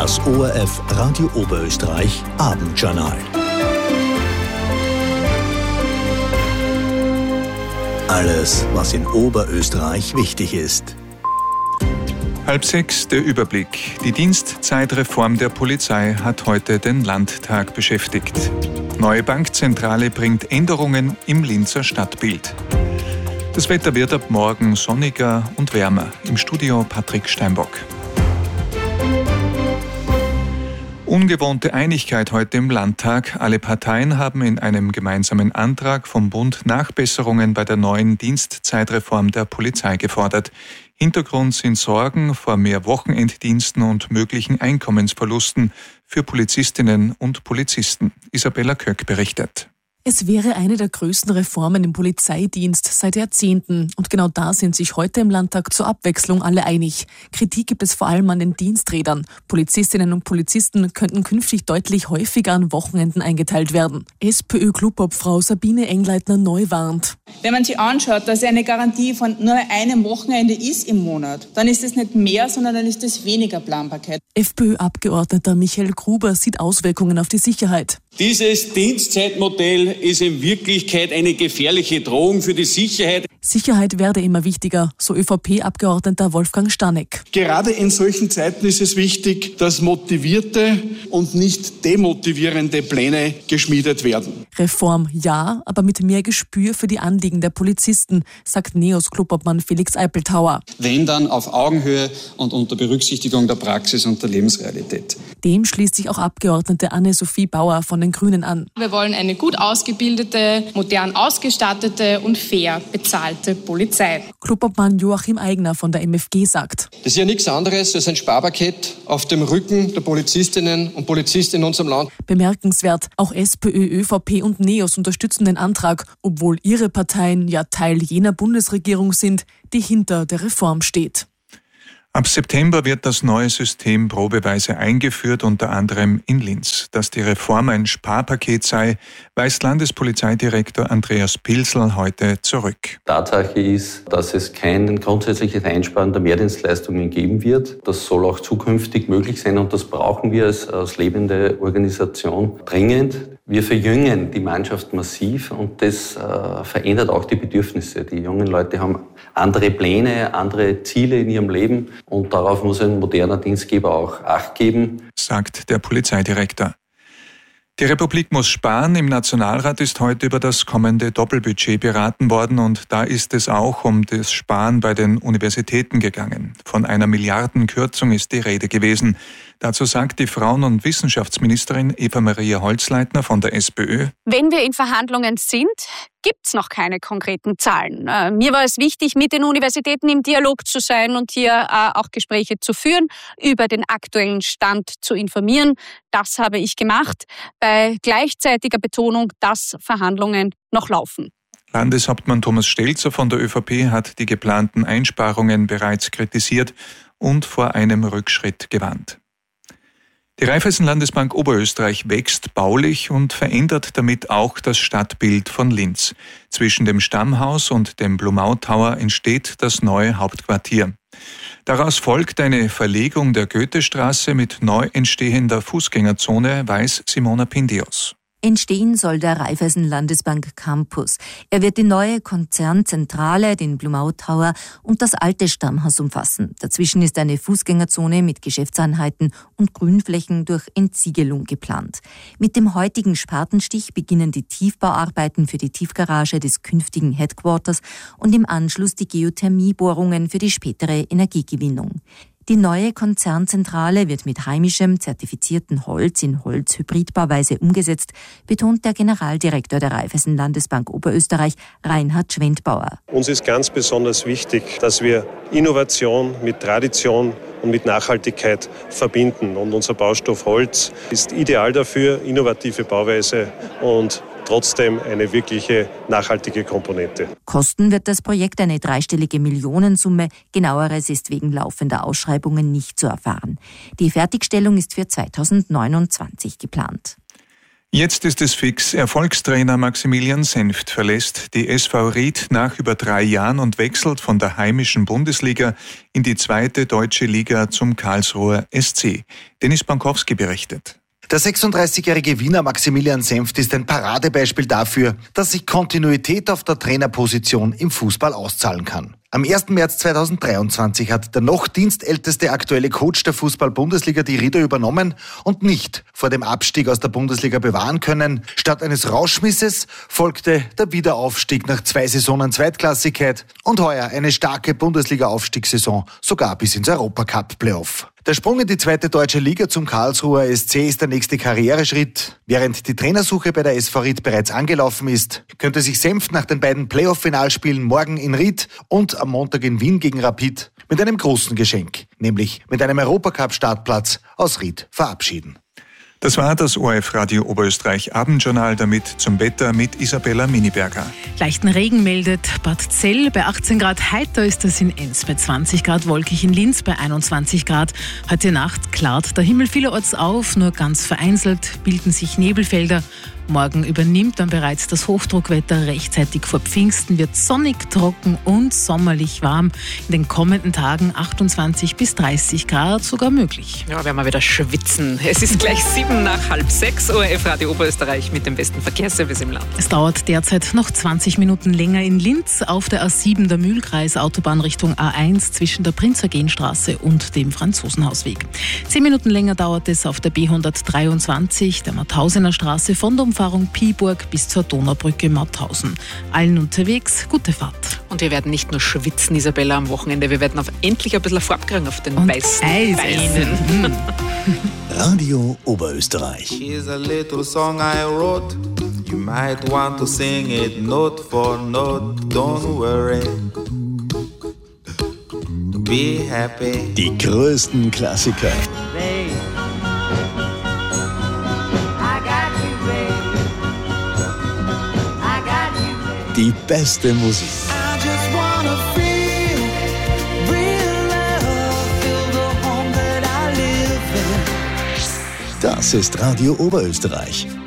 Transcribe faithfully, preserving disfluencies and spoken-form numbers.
Das O R F Radio Oberösterreich Abendjournal. Alles, was in Oberösterreich wichtig ist. Halb sechs, der Überblick. Die Dienstzeitreform der Polizei hat heute den Landtag beschäftigt. Neue Bankzentrale bringt Änderungen im Linzer Stadtbild. Das Wetter wird ab morgen sonniger und wärmer. Im Studio Patrick Steinbock. Ungewohnte Einigkeit heute im Landtag. Alle Parteien haben in einem gemeinsamen Antrag vom Bund Nachbesserungen bei der neuen Dienstzeitreform der Polizei gefordert. Hintergrund sind Sorgen vor mehr Wochenenddiensten und möglichen Einkommensverlusten für Polizistinnen und Polizisten. Isabella Köck berichtet. Es wäre eine der größten Reformen im Polizeidienst seit Jahrzehnten. Und genau da sind sich heute im Landtag zur Abwechslung alle einig. Kritik gibt es vor allem an den Diensträdern. Polizistinnen und Polizisten könnten künftig deutlich häufiger an Wochenenden eingeteilt werden. SPÖ-Clubobfrau Sabine Engleitner neu warnt. Wenn man sich anschaut, dass eine Garantie von nur einem Wochenende ist im Monat, dann ist es nicht mehr, sondern dann ist es weniger Planbarkeit. FPÖ-Abgeordneter Michael Gruber sieht Auswirkungen auf die Sicherheit. Dieses Dienstzeitmodell ist in Wirklichkeit eine gefährliche Drohung für die Sicherheit. Sicherheit werde immer wichtiger, so ÖVP-Abgeordneter Wolfgang Stanek. Gerade in solchen Zeiten ist es wichtig, dass motivierte und nicht demotivierende Pläne geschmiedet werden. Reform ja, aber mit mehr Gespür für die Anliegen der Polizisten, sagt Neos-Clubobmann Felix Eipeltauer. Wenn dann auf Augenhöhe und unter Berücksichtigung der Praxis und der Lebensrealität. Dem schließt sich auch Abgeordnete Anne-Sophie Bauer von den Grünen an. Wir wollen eine gut ausgebildete, modern ausgestattete und fair bezahlte Polizei. Clubobmann Joachim Eigner von der M F G sagt: Das ist ja nichts anderes als ein Sparpaket auf dem Rücken der Polizistinnen und Polizisten in unserem Land. Bemerkenswert, auch SPÖ, ÖVP und Neos unterstützen den Antrag, obwohl ihre Parteien ja Teil jener Bundesregierung sind, die hinter der Reform steht. Ab September wird das neue System probeweise eingeführt, unter anderem in Linz. Dass die Reform ein Sparpaket sei, weist Landespolizeidirektor Andreas Pilsl heute zurück. Tatsache ist, dass es kein grundsätzliches Einsparen der Mehrdienstleistungen geben wird. Das soll auch zukünftig möglich sein und das brauchen wir als, als lebende Organisation dringend. Wir verjüngen die Mannschaft massiv und das äh, verändert auch die Bedürfnisse. Die jungen Leute haben andere Pläne, andere Ziele in ihrem Leben und darauf muss ein moderner Dienstgeber auch Acht geben, sagt der Polizeidirektor. Die Republik muss sparen. Im Nationalrat ist heute über das kommende Doppelbudget beraten worden und da ist es auch um das Sparen bei den Universitäten gegangen. Von einer Milliardenkürzung ist die Rede gewesen. Dazu sagt die Frauen- und Wissenschaftsministerin Eva-Maria Holzleitner von der SPÖ: Wenn wir in Verhandlungen sind, gibt's noch keine konkreten Zahlen. Äh, mir war es wichtig, mit den Universitäten im Dialog zu sein und hier äh, auch Gespräche zu führen, über den aktuellen Stand zu informieren. Das habe ich gemacht, bei gleichzeitiger Betonung, dass Verhandlungen noch laufen. Landeshauptmann Thomas Stelzer von der ÖVP hat die geplanten Einsparungen bereits kritisiert und vor einem Rückschritt gewarnt. Die Raiffeisen-Landesbank Oberösterreich wächst baulich und verändert damit auch das Stadtbild von Linz. Zwischen dem Stammhaus und dem Blumau Tower entsteht das neue Hauptquartier. Daraus folgt eine Verlegung der Goethestraße mit neu entstehender Fußgängerzone, weiß Simona Pindios. Entstehen soll der Raiffeisen-Landesbank Campus. Er wird die neue Konzernzentrale, den Blumau Tower und das alte Stammhaus umfassen. Dazwischen ist eine Fußgängerzone mit Geschäftseinheiten und Grünflächen durch Entsiegelung geplant. Mit dem heutigen Spatenstich beginnen die Tiefbauarbeiten für die Tiefgarage des künftigen Headquarters und im Anschluss die Geothermiebohrungen für die spätere Energiegewinnung. Die neue Konzernzentrale wird mit heimischem, zertifizierten Holz in Holz-Hybridbauweise umgesetzt, betont der Generaldirektor der Raiffeisen-Landesbank Oberösterreich, Reinhard Schwendbauer. Uns ist ganz besonders wichtig, dass wir Innovation mit Tradition und mit Nachhaltigkeit verbinden. Und unser Baustoff Holz ist ideal dafür, innovative Bauweise und trotzdem eine wirkliche nachhaltige Komponente. Kosten wird das Projekt eine dreistellige Millionensumme. Genaueres ist wegen laufender Ausschreibungen nicht zu erfahren. Die Fertigstellung ist für zweitausendneunundzwanzig geplant. Jetzt ist es fix. Erfolgstrainer Maximilian Senft verlässt die S V Ried nach über drei Jahren und wechselt von der heimischen Bundesliga in die zweite deutsche Liga zum Karlsruher S C. Dennis Bankowski berichtet. Der sechsunddreißigjährige Wiener Maximilian Senft ist ein Paradebeispiel dafür, dass sich Kontinuität auf der Trainerposition im Fußball auszahlen kann. Am ersten März zweitausenddreiundzwanzig hat der noch dienstälteste aktuelle Coach der Fußball-Bundesliga die Rieder übernommen und nicht vor dem Abstieg aus der Bundesliga bewahren können. Statt eines Rauschmisses folgte der Wiederaufstieg nach zwei Saisonen Zweitklassigkeit und heuer eine starke Bundesliga-Aufstiegssaison, sogar bis ins Europacup-Playoff. Der Sprung in die zweite deutsche Liga zum Karlsruher S C ist der nächste Karriereschritt. Während die Trainersuche bei der S V Ried bereits angelaufen ist, könnte sich Senft nach den beiden Playoff-Finalspielen morgen in Ried und am Montag in Wien gegen Rapid mit einem großen Geschenk, nämlich mit einem Europacup-Startplatz aus Ried verabschieden. Das war das O R F-Radio Oberösterreich Abendjournal, damit zum Wetter mit Isabella Miniberger. Leichten Regen meldet Bad Zell bei achtzehn Grad, heiter ist es in Enns bei zwanzig Grad, wolkig in Linz bei einundzwanzig Grad. Heute Nacht klart der Himmel vielerorts auf, nur ganz vereinzelt bilden sich Nebelfelder. Morgen übernimmt dann bereits das Hochdruckwetter. Rechtzeitig vor Pfingsten wird sonnig, trocken und sommerlich warm. In den kommenden Tagen achtundzwanzig bis dreißig Grad sogar möglich. Ja, werden wir wieder schwitzen. Es ist gleich sieben nach halb sechs. O R F Radio Oberösterreich mit dem besten Verkehrsservice im Land. Es dauert derzeit noch zwanzig Minuten länger in Linz auf der A sieben der Mühlkreis Autobahn Richtung A eins zwischen der Prinz-Eugen-Straße und dem Franzosenhausweg. Zehn Minuten länger dauert es auf der B hundertdreiundzwanzig der Mathausener Straße von der Umfahrung Piburg bis zur Donaubrücke Mauthausen. Allen unterwegs, gute Fahrt. Und wir werden nicht nur schwitzen, Isabella, am Wochenende, wir werden auf endlich ein bisschen Farbe kriegen auf den und weißen Eis Beinen. Radio Oberösterreich. Here's a little song I wrote. You might want to sing it note for note. Don't worry. Be happy. Die größten Klassiker. Babe. Die beste Musik. Das ist Radio Oberösterreich.